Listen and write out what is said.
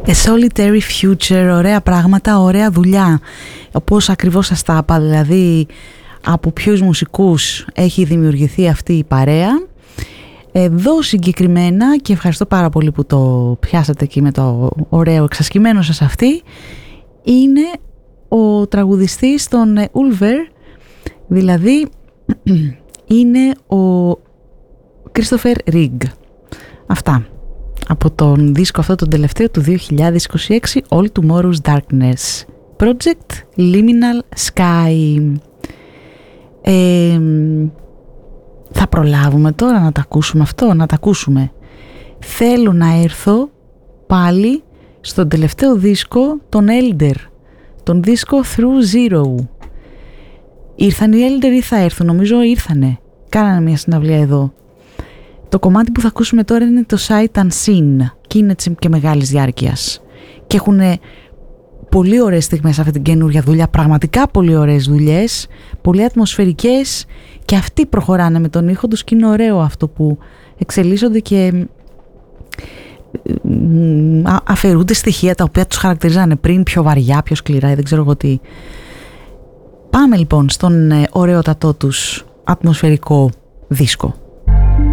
A solitary future, ωραία πράγματα, ωραία δουλειά. Όπως ακριβώς σας τα είπα, δηλαδή από ποιους μουσικούς έχει δημιουργηθεί αυτή η παρέα. Εδώ συγκεκριμένα, και ευχαριστώ πάρα πολύ που το πιάσατε εκεί με το ωραίο εξασκημένο σας αυτή, είναι ο τραγουδιστής των Ulver, δηλαδή είναι ο Christopher Rigg. Αυτά από τον δίσκο αυτό τον τελευταίο του 2026, All Tomorrow's Darkness Project Liminal Sky. Θα προλάβουμε τώρα να τα ακούσουμε αυτό, να τα ακούσουμε. Θέλω να έρθω πάλι στον τελευταίο δίσκο, τον Elder, τον δίσκο Through Zero. Ήρθαν οι Elder ή θα έρθουν? Νομίζω ήρθανε. Κάνανε μια συναυλία εδώ. Το κομμάτι που θα ακούσουμε τώρα είναι το Sight Unseen και είναι και μεγάλης διάρκειας. Και έχουν πολύ ωραίες στιγμές αυτή την καινούργια δουλειά, πραγματικά πολύ ωραίες δουλειές, πολύ ατμοσφαιρικές, και αυτοί προχωράνε με τον ήχο τους και είναι ωραίο αυτό που εξελίσσονται και αφαιρούνται στοιχεία τα οποία τους χαρακτηρίζανε πριν πιο βαριά, πιο σκληρά, δεν ξέρω εγώ τι. Πάμε λοιπόν στον ωραιότατό τους ατμοσφαιρικό δίσκο.